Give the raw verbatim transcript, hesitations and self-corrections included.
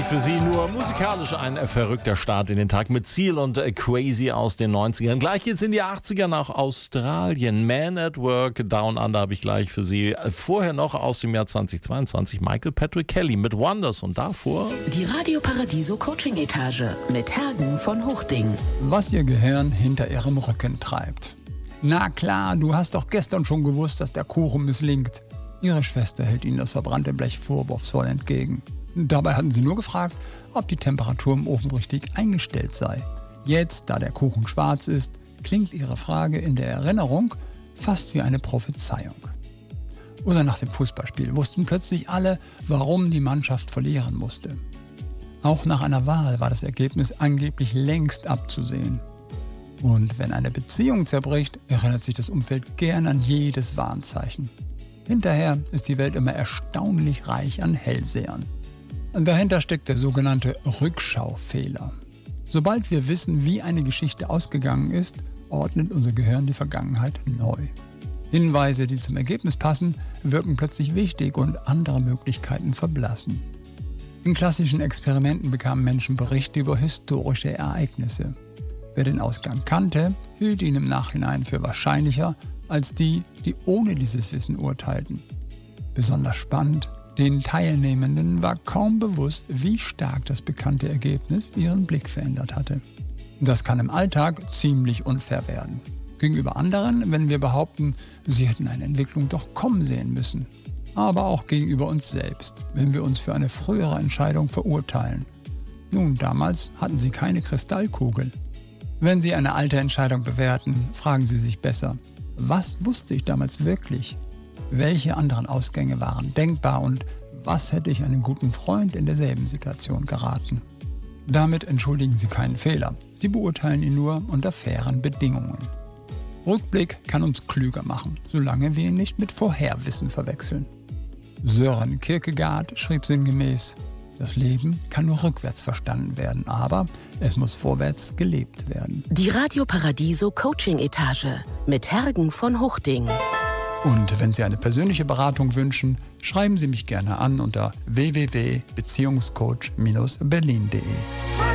für Sie nur musikalisch ein verrückter Start in den Tag mit Seal und Crazy aus den neunzigern. Gleich geht's in die achtziger nach Australien. Man at Work, Down Under habe ich gleich für Sie. Vorher noch aus dem Jahr zweitausendzweiundzwanzig Michael Patrick Kelly mit Wonders und davor die Radio Paradiso Coaching Etage mit Hergen von Hochding. Was Ihr Gehirn hinter Ihrem Rücken treibt. Na klar, du hast doch gestern schon gewusst, dass der Kuchen misslingt. Ihre Schwester hält Ihnen das verbrannte Blech vorwurfsvoll entgegen. Dabei hatten Sie nur gefragt, ob die Temperatur im Ofen richtig eingestellt sei. Jetzt, da der Kuchen schwarz ist, klingt Ihre Frage in der Erinnerung fast wie eine Prophezeiung. Oder nach dem Fußballspiel wussten plötzlich alle, warum die Mannschaft verlieren musste. Auch nach einer Wahl war das Ergebnis angeblich längst abzusehen. Und wenn eine Beziehung zerbricht, erinnert sich das Umfeld gern an jedes Warnzeichen. Hinterher ist die Welt immer erstaunlich reich an Hellsehern. Dahinter steckt der sogenannte Rückschaufehler. Sobald wir wissen, wie eine Geschichte ausgegangen ist, ordnet unser Gehirn die Vergangenheit neu. Hinweise, die zum Ergebnis passen, wirken plötzlich wichtig und andere Möglichkeiten verblassen. In klassischen Experimenten bekamen Menschen Berichte über historische Ereignisse. Wer den Ausgang kannte, hielt ihn im Nachhinein für wahrscheinlicher als die, die ohne dieses Wissen urteilten. Besonders spannend: Den Teilnehmenden war kaum bewusst, wie stark das bekannte Ergebnis ihren Blick verändert hatte. Das kann im Alltag ziemlich unfair werden. Gegenüber anderen, wenn wir behaupten, sie hätten eine Entwicklung doch kommen sehen müssen. Aber auch gegenüber uns selbst, wenn wir uns für eine frühere Entscheidung verurteilen. Nun, damals hatten Sie keine Kristallkugel. Wenn Sie eine alte Entscheidung bewerten, fragen Sie sich besser: Was wusste ich damals wirklich? Welche anderen Ausgänge waren denkbar und was hätte ich einem guten Freund in derselben Situation geraten? Damit entschuldigen Sie keinen Fehler. Sie beurteilen ihn nur unter fairen Bedingungen. Rückblick kann uns klüger machen, solange wir ihn nicht mit Vorherwissen verwechseln. Søren Kierkegaard schrieb sinngemäß: Das Leben kann nur rückwärts verstanden werden, aber es muss vorwärts gelebt werden. Die Radio Paradiso Coaching Etage mit Hergen von Hochding. Und wenn Sie eine persönliche Beratung wünschen, schreiben Sie mich gerne an unter w w w punkt beziehungscoach Bindestrich berlin punkt de.